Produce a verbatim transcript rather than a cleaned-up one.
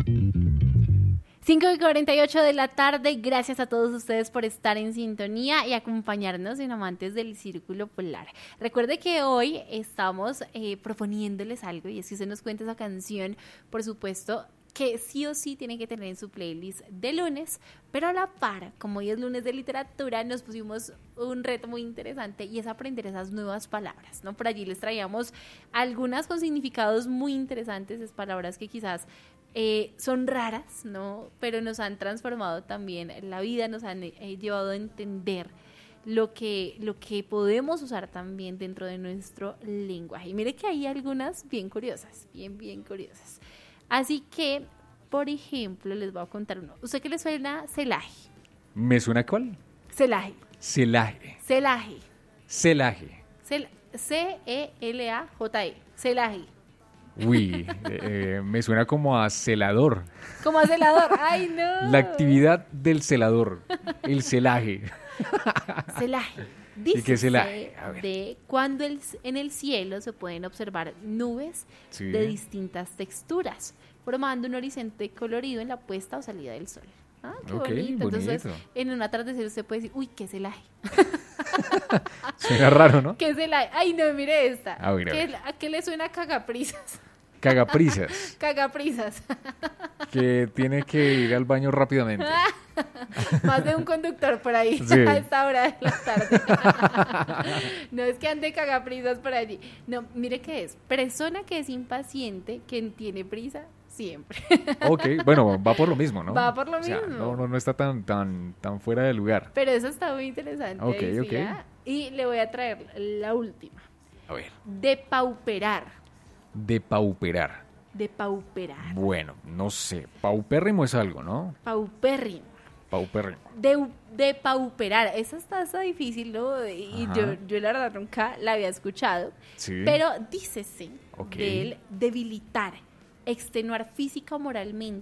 cinco y cuarenta y ocho de la tarde, gracias a todos ustedes por estar en sintonía y acompañarnos en Amantes del Círculo Polar. Recuerde que hoy estamos eh, proponiéndoles algo y es que usted nos cuenta esa canción, por supuesto, que sí o sí tiene que tener en su playlist de lunes, pero a la par, como hoy es lunes de literatura, nos pusimos un reto muy interesante y es aprender esas nuevas palabras, ¿no? Por allí les traíamos algunas con significados muy interesantes, es palabras que quizás Eh, son raras, ¿no? Pero nos han transformado también la vida, nos han eh, llevado a entender lo que, lo que podemos usar también dentro de nuestro lenguaje. Y mire que hay algunas bien curiosas, bien, bien curiosas. Así que, por ejemplo, les voy a contar uno. ¿Usted qué le suena celaje? ¿Me suena cuál? Celaje. Celaje. Celaje. Celaje. Cel- C E L A J E. Celaje. Uy, eh, me suena como a celador. Como a celador. ¡Ay, no! La actividad del celador, el celaje. Celaje. ¿Y qué es celaje? A ver. De cuando el, en el cielo se pueden observar nubes Sí. de distintas texturas, formando un horizonte colorido en la puesta o salida del sol. Ah, qué Ok, bonito. Entonces, bonito. en un atardecer usted puede decir, uy, qué celaje. Suena raro, ¿no? ¿Qué celaje? Ay, no, mire esta. A ver, a ¿Qué, ver. ¿A qué le suena cagaprisas? Cagaprisas, Cagaprisas. que tiene que ir al baño rápidamente. Más de un conductor por ahí Sí. a esta hora de la tarde. No es que ande cagaprisas por allí. No, mire qué es. Persona que es impaciente, que tiene prisa siempre. Ok, bueno, va por lo mismo, ¿no? Va por lo O sea, mismo. no, no, no está tan, tan, tan fuera de lugar. Pero eso está muy interesante. Ok, ahí sí, ok. ¿ah? Y le voy a traer la última. A ver. Depauperar. Depauperar. Depauperar. Bueno, no sé. Paupérrimo es algo, ¿no? Paupérrimo. Paupérrimo. De, de pauperar, esa está, está difícil, ¿no? Y Ajá. yo, yo la verdad nunca la había escuchado. Sí. Pero dícese Ok. del debilitar, extenuar física o moralmente